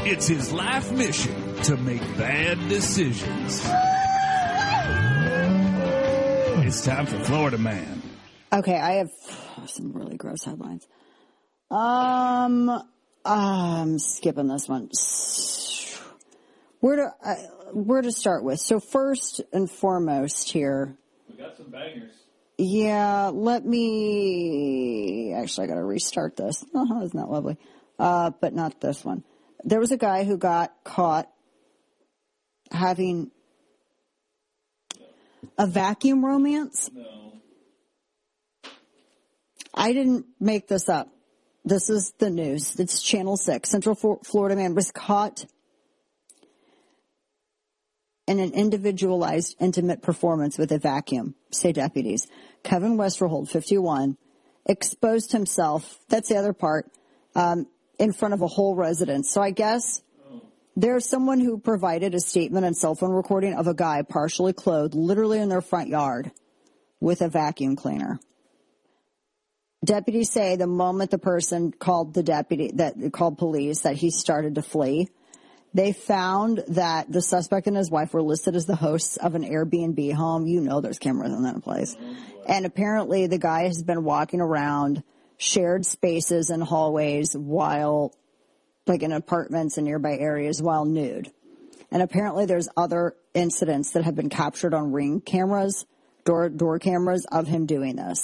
It's his life mission to make bad decisions. It's time for Florida Man. Okay, I have some really gross headlines. I'm skipping this one. Where to start with? So first and foremost here. We got some bangers. Yeah, actually I gotta restart this. Oh, isn't that lovely? But not this one. There was a guy who got caught having a vacuum romance. No. I didn't make this up. This is the news. It's Channel 6. Central Florida man was caught in an individualized intimate performance with a vacuum, say deputies. Kevin Westerhold, 51, exposed himself, that's the other part, in front of a whole residence. So I guess there's someone who provided a statement and cell phone recording of a guy partially clothed, literally in their front yard, with a vacuum cleaner. Deputies say the moment the person called called police that he started to flee. They found that the suspect and his wife were listed as the hosts of an Airbnb home. You know there's cameras in that place. And apparently the guy has been walking around shared spaces and hallways while, like in apartments and nearby areas, while nude. And apparently there's other incidents that have been captured on Ring cameras, door cameras of him doing this.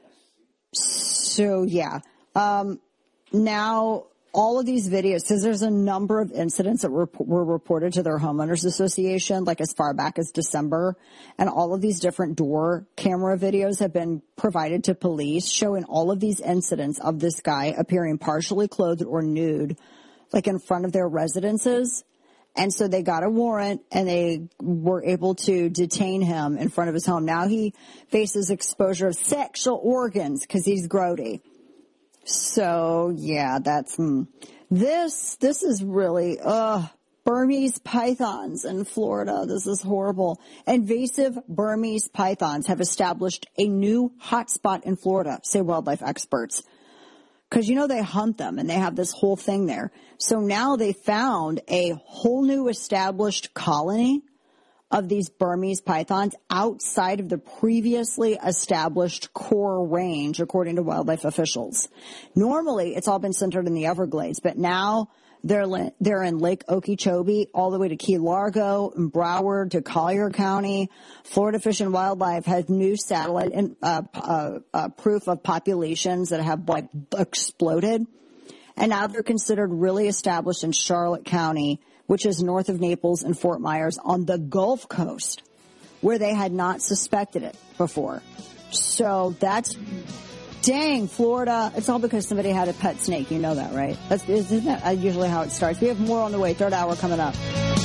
So, yeah. Now, all of these videos, because there's a number of incidents that were reported to their homeowners association, like as far back as December, and all of these different door camera videos have been provided to police showing all of these incidents of this guy appearing partially clothed or nude, like in front of their residences. And so they got a warrant and they were able to detain him in front of his home. Now he faces exposure of sexual organs because he's grody. So, yeah, that's, this is really, Burmese pythons in Florida. This is horrible. Invasive Burmese pythons have established a new hotspot in Florida, say wildlife experts. Because, they hunt them and they have this whole thing there. So now they found a whole new established colony of these Burmese pythons outside of the previously established core range, according to wildlife officials. Normally, it's all been centered in the Everglades, but now they're in Lake Okeechobee all the way to Key Largo and Broward to Collier County. Florida Fish and Wildlife has new satellite proof of populations that have exploded. And now they're considered really established in Charlotte County, which is north of Naples and Fort Myers on the Gulf Coast, where they had not suspected it before. So that's, dang, Florida. It's all because somebody had a pet snake. You know that, right? Isn't that usually how it starts? We have more on the way. Third hour coming up.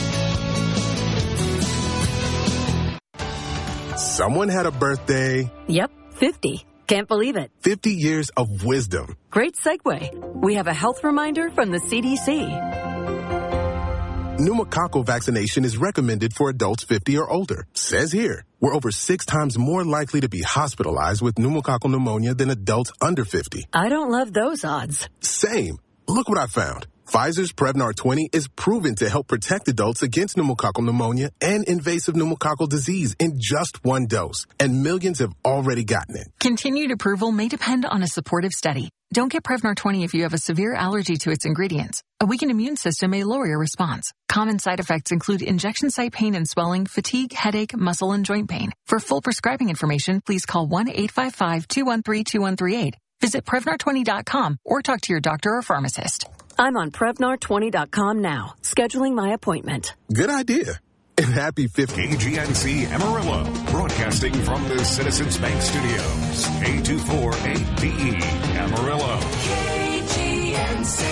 Someone had a birthday. Yep, 50. Can't believe it. 50 years of wisdom. Great segue. We have a health reminder from the CDC. Pneumococcal vaccination is recommended for adults 50 or older. Says here, we're over 6 times more likely to be hospitalized with pneumococcal pneumonia than adults under 50. I don't love those odds. Same. Look what I found. Pfizer's Prevnar 20 is proven to help protect adults against pneumococcal pneumonia and invasive pneumococcal disease in just 1 dose. And millions have already gotten it. Continued approval may depend on a supportive study. Don't get Prevnar 20 if you have a severe allergy to its ingredients. A weakened immune system may lower your response. Common side effects include injection site pain and swelling, fatigue, headache, muscle, and joint pain. For full prescribing information, please call 1-855-213-2138. Visit Prevnar20.com or talk to your doctor or pharmacist. I'm on Prevnar20.com now, scheduling my appointment. Good idea. And happy 50th. KGNC Amarillo, broadcasting from the Citizens Bank Studios. K248DE Amarillo. KGNC.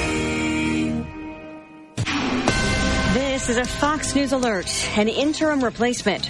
This is a Fox News alert. An interim replacement